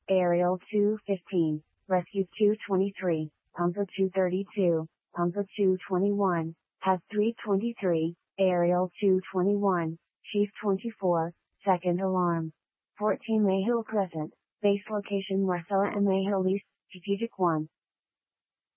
Aerial 215, Rescue 223, Pumper 232, Pumper 221, Has 323, Aerial 221, Chief 24, second alarm. 14 Mayhill Crescent, base location Marcella and Mayhill East, Strategic 1.